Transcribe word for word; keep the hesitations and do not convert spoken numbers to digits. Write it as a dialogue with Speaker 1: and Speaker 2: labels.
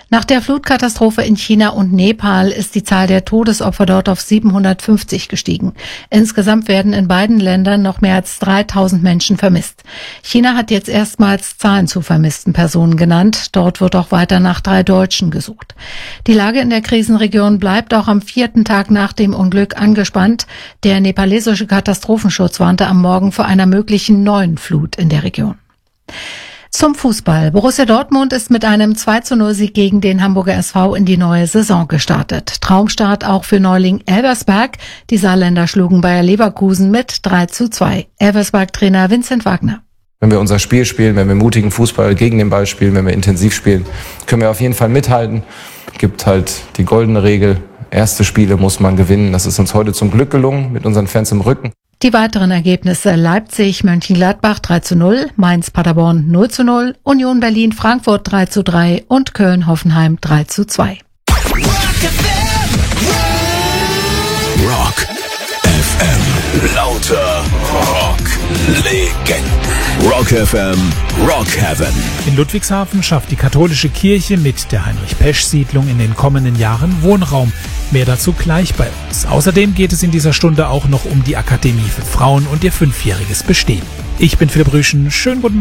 Speaker 1: Nach der Flutkatastrophe in China und Nepal ist die Zahl der Todesopfer dort auf siebenhundertfünfzig gestiegen. Insgesamt werden in beiden Ländern noch mehr als dreitausend Menschen vermisst. China hat jetzt erstmals Zahlen zu vermissten Personen genannt. Dort wird auch weiter nach drei Deutschen gesucht. Die Lage in der Krisenregion bleibt auch am vierten Tag nach dem Unglück angespannt. Der nepalesische Katastrophenschutz warnte am Morgen vor einer möglichen neuen Flut in der Region. Zum Fußball. Borussia Dortmund ist mit einem zwei zu null Sieg gegen den Hamburger S V in die neue Saison gestartet. Traumstart auch für Neuling Elversberg. Die Saarländer schlugen Bayer Leverkusen mit drei zu zwei. Elversberg-Trainer Vincent Wagner.
Speaker 2: Wenn wir unser Spiel spielen, wenn wir mutigen Fußball gegen den Ball spielen, wenn wir intensiv spielen, können wir auf jeden Fall mithalten. Gibt halt die goldene Regel, erste Spiele muss man gewinnen. Das ist uns heute zum Glück gelungen, mit unseren Fans im Rücken.
Speaker 1: Die weiteren Ergebnisse: Leipzig, Mönchengladbach drei zu null, Mainz, Paderborn null zu null, Union Berlin, Frankfurt drei zu drei und Köln, Hoffenheim drei zu zwei.
Speaker 3: Rock F M. Lauter Rock-Legenden. Rock F M, Rock Heaven.
Speaker 4: In Ludwigshafen schafft die katholische Kirche mit der Heinrich-Pesch-Siedlung in den kommenden Jahren Wohnraum. Mehr dazu gleich bei uns. Außerdem geht es in dieser Stunde auch noch um die Akademie für Frauen und ihr fünfjähriges Bestehen. Ich bin Philipp Rüschen. Schönen guten Morgen.